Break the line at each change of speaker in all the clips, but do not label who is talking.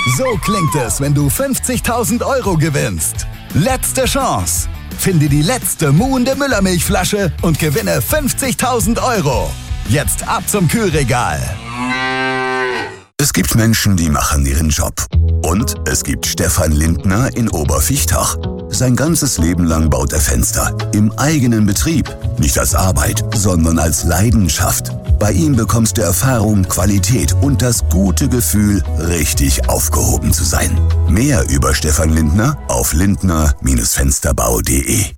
So klingt es, wenn du 50.000 € gewinnst. Letzte Chance. Finde die letzte muhende Müllermilchflasche und gewinne 50.000 €. Jetzt ab zum Kühlregal.
Es gibt Menschen, die machen ihren Job. Und es gibt Stefan Lindner in Oberviechtach. Sein ganzes Leben lang baut er Fenster. Im eigenen Betrieb. Nicht als Arbeit, sondern als Leidenschaft. Bei ihm bekommst du Erfahrung, Qualität und das gute Gefühl, richtig aufgehoben zu sein. Mehr über Stefan Lindner auf lindner-fensterbau.de.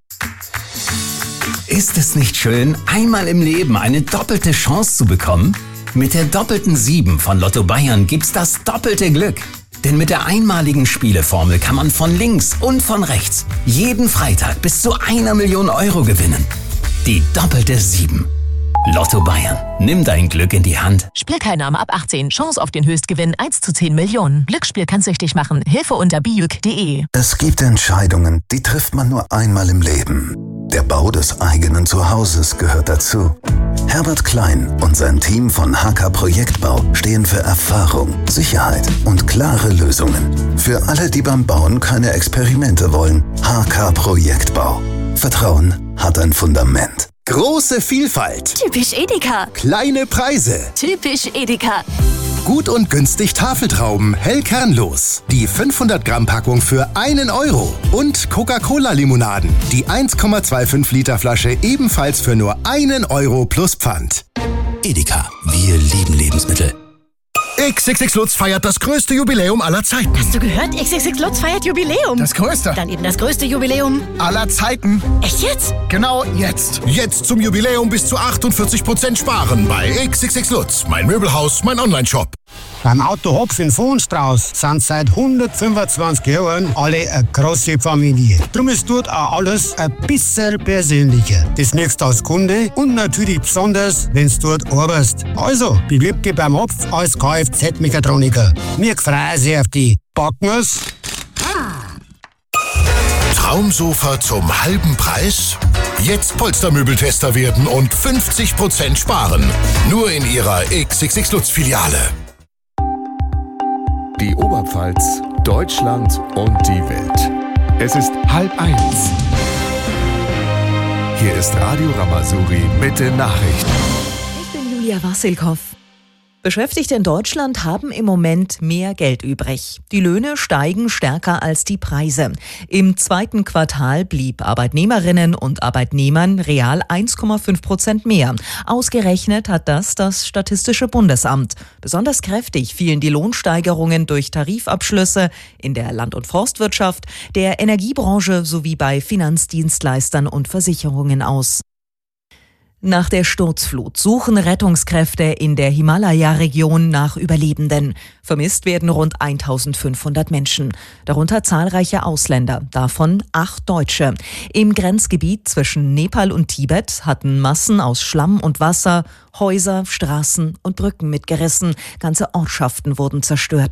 Ist es nicht schön, einmal im Leben eine doppelte Chance zu bekommen? Mit der doppelten 7 von Lotto Bayern gibt's das doppelte Glück. Denn mit der einmaligen Spieleformel kann man von links und von rechts jeden Freitag bis zu 1 Million € gewinnen. Die doppelte 7. Lotto Bayern. Nimm dein Glück in die Hand.
Spielteilnahme ab 18. Chance auf den Höchstgewinn 1 zu 10 Millionen. Glücksspiel kann süchtig machen. Hilfe unter biuk.de.
Es gibt Entscheidungen, die trifft man nur einmal im Leben. Der Bau des eigenen Zuhauses gehört dazu. Herbert Klein und sein Team von HK Projektbau stehen für Erfahrung, Sicherheit und klare Lösungen. Für alle, die beim Bauen keine Experimente wollen. HK Projektbau. Vertrauen hat ein Fundament.
Große Vielfalt.
Typisch Edeka.
Kleine Preise.
Typisch Edeka.
Gut und günstig Tafeltrauben, hell kernlos. Die 500 Gramm Packung für 1 €. Und Coca-Cola-Limonaden. Die 1,25 Liter Flasche ebenfalls für nur 1 € plus Pfand.
Edeka. Wir lieben Lebensmittel.
XXX Lutz feiert das größte Jubiläum aller Zeiten.
Hast du gehört? XXX Lutz feiert Jubiläum.
Das größte.
Dann eben das größte Jubiläum
Aller Zeiten.
Echt jetzt?
Genau jetzt. Jetzt zum Jubiläum bis zu 48% sparen bei XXX Lutz. Mein Möbelhaus, mein Onlineshop.
Beim Auto Hopf in Vohnstrauß sind seit 125 Jahren alle eine große Familie. Drum ist dort auch alles ein bisschen persönlicher. Das nächste als Kunde und natürlich besonders, wenn du dort arbeitest. Also, bewirb dich beim Hopf als Kfz-Mechatroniker. Wir freuen sich auf die Backens.
Traumsofa zum halben Preis? Jetzt Polstermöbeltester werden und 50% sparen. Nur in Ihrer XXX Lutz-Filiale.
Die Oberpfalz, Deutschland und die Welt. Es ist 12:30. Hier ist Radio Ramazuri mit den Nachrichten.
Ich bin Julia Wassilkow. Beschäftigte in Deutschland haben im Moment mehr Geld übrig. Die Löhne steigen stärker als die Preise. Im zweiten Quartal blieb Arbeitnehmerinnen und Arbeitnehmern real 1,5% mehr. Ausgerechnet hat das Statistische Bundesamt. Besonders kräftig fielen die Lohnsteigerungen durch Tarifabschlüsse in der Land- und Forstwirtschaft, der Energiebranche sowie bei Finanzdienstleistern und Versicherungen aus. Nach der Sturzflut suchen Rettungskräfte in der Himalaya-Region nach Überlebenden. Vermisst werden rund 1.500 Menschen, darunter zahlreiche Ausländer, davon 8 Deutsche. Im Grenzgebiet zwischen Nepal und Tibet hatten Massen aus Schlamm und Wasser Häuser, Straßen und Brücken mitgerissen. Ganze Ortschaften wurden zerstört.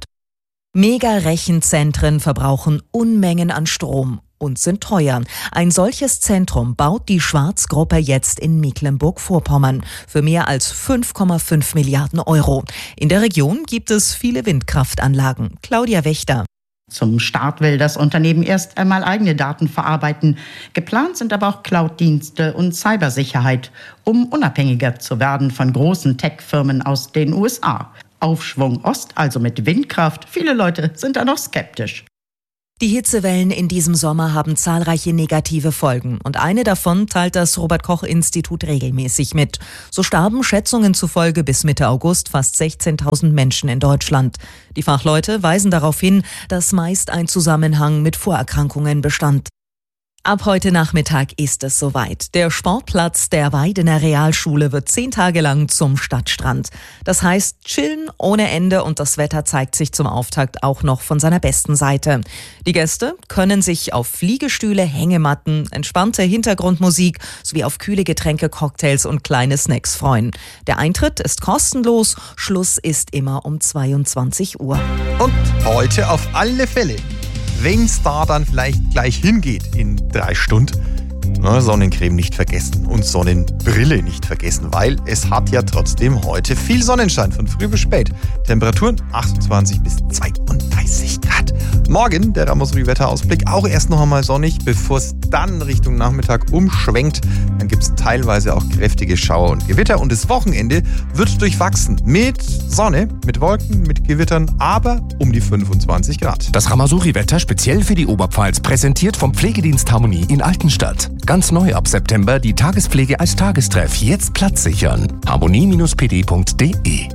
Mega-Rechenzentren verbrauchen Unmengen an Strom und sind teuer. Ein solches Zentrum baut die Schwarz-Gruppe jetzt in Mecklenburg-Vorpommern für mehr als 5,5 Milliarden €. In der Region gibt es viele Windkraftanlagen. Claudia Wächter.
Zum Start will das Unternehmen erst einmal eigene Daten verarbeiten. Geplant sind aber auch Cloud-Dienste und Cybersicherheit, um unabhängiger zu werden von großen Tech-Firmen aus den USA. Aufschwung Ost, also mit Windkraft. Viele Leute sind da noch skeptisch.
Die Hitzewellen in diesem Sommer haben zahlreiche negative Folgen und eine davon teilt das Robert-Koch-Institut regelmäßig mit. So starben Schätzungen zufolge bis Mitte August fast 16.000 Menschen in Deutschland. Die Fachleute weisen darauf hin, dass meist ein Zusammenhang mit Vorerkrankungen bestand. Ab heute Nachmittag ist es soweit. Der Sportplatz der Weidener Realschule wird 10 Tage lang zum Stadtstrand. Das heißt, chillen ohne Ende und das Wetter zeigt sich zum Auftakt auch noch von seiner besten Seite. Die Gäste können sich auf Liegestühle, Hängematten, entspannte Hintergrundmusik sowie auf kühle Getränke, Cocktails und kleine Snacks freuen. Der Eintritt ist kostenlos, Schluss ist immer um 22 Uhr.
Und heute auf alle Fälle, wenn es da dann vielleicht gleich hingeht in 3 Stunden, Sonnencreme nicht vergessen und Sonnenbrille nicht vergessen, weil es hat ja trotzdem heute viel Sonnenschein von früh bis spät. Temperaturen 28 bis 32. 30 Grad. Morgen der Ramos-Wetterausblick auch erst noch einmal sonnig, bevor es dann Richtung Nachmittag umschwenkt. Dann gibt es teilweise auch kräftige Schauer und Gewitter und das Wochenende wird durchwachsen mit Sonne, mit Wolken, mit Gewittern, aber um die 25 Grad.
Das Ramazouri-Wetter speziell für die Oberpfalz präsentiert vom Pflegedienst Harmonie in Altenstadt. Ganz neu ab September die Tagespflege als Tagestreff. Jetzt Platz sichern. harmonie-pd.de.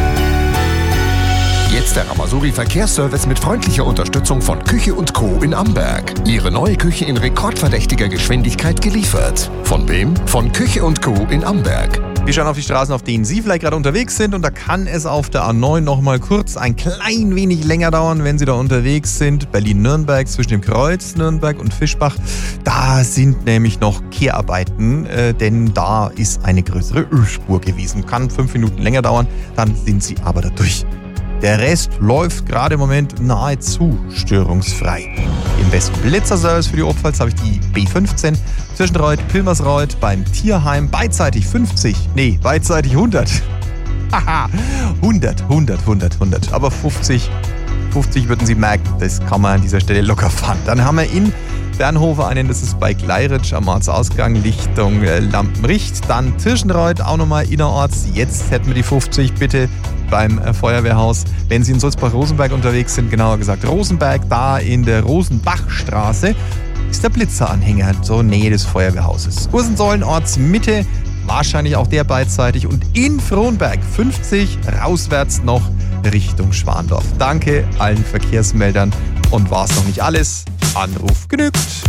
Jetzt der Ramazouri Verkehrsservice mit freundlicher Unterstützung von Küche & Co. in Amberg. Ihre neue Küche in rekordverdächtiger Geschwindigkeit geliefert. Von wem? Von Küche & Co. in Amberg.
Wir schauen auf die Straßen, auf denen Sie vielleicht gerade unterwegs sind und da kann es auf der A9 noch mal kurz ein klein wenig länger dauern, wenn Sie da unterwegs sind. Berlin-Nürnberg zwischen dem Kreuz Nürnberg und Fischbach. Da sind nämlich noch Kehrarbeiten, denn da ist eine größere Ölspur gewesen. Kann 5 Minuten länger dauern, dann sind Sie aber da durch. Der Rest läuft gerade im Moment nahezu störungsfrei. Im besten Blitzerservice für die Oberpfalz habe ich die B15 zwischen Reuth-Pilmersreuth beim Tierheim beidseitig 100. Haha, 100. Aber 50 würden Sie merken, das kann man an dieser Stelle locker fahren. Dann haben wir in Bernhofer einen, das ist bei Gleiritsch am Ortsausgang Richtung Lampenricht. Dann Tirschenreuth auch nochmal innerorts. Jetzt hätten wir die 50 bitte beim Feuerwehrhaus. Wenn Sie in Sulzbach-Rosenberg unterwegs sind, genauer gesagt Rosenberg, da in der Rosenbachstraße, ist der Blitzeranhänger zur Nähe des Feuerwehrhauses. Ursensäulen Ortsmitte, wahrscheinlich auch der beidseitig. Und in Frohnberg 50 rauswärts noch Richtung Schwandorf. Danke allen Verkehrsmeldern. Und war es noch nicht alles? Anruf genügt.